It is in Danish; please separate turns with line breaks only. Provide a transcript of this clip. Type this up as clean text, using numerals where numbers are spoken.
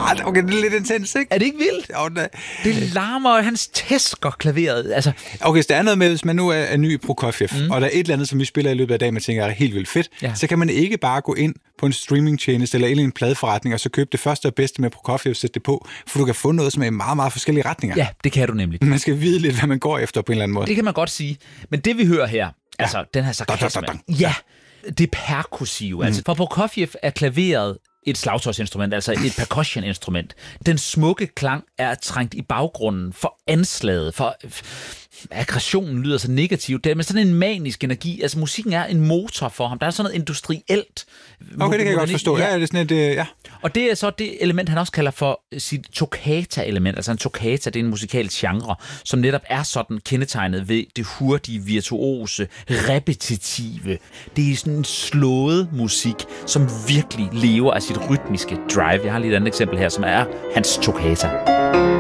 Okay, det er lidt intens, ikke?
Er det ikke vildt?
Jo,
Det larmer, og hans tæsker klaveret. Altså.
Okay, så der er noget med, hvis man nu er ny i Prokofjev, og der er et eller andet, som vi spiller i løbet af dagen, man tænker er helt vildt fedt, så kan man ikke bare gå ind på en streamingtjeneste eller en pladeforretning, og så købe det første og bedste med Prokofjev, sætte det på, for du kan få noget, som er i meget, meget forskellige retninger.
Ja, det kan du nemlig.
Man skal vide lidt, hvad man går efter på en eller anden måde.
Det kan man godt sige. Men det, vi hører her, altså den her sarkasme, ja, det er perkussiv. Altså, for Prokofjev er klaveret et slagtøjsinstrument, altså et percussion-instrument. Den smukke klang er trængt i baggrunden for anslaget, for aggressionen lyder så negativt. Det er med sådan en manisk energi. Altså musikken er en motor for ham. Der er sådan noget industrielt.
Okay, det kan jeg godt forstå. Ja, det er sådan et, ja.
Og det er så det element, han også kalder for sit toccata-element. Altså en toccata, det er en musikalsk genre, som netop er sådan kendetegnet ved det hurtige, virtuose, repetitive. Det er sådan en slået musik, som virkelig lever af sit rytmiske drive. Jeg har lige et andet eksempel her, som er hans toccata.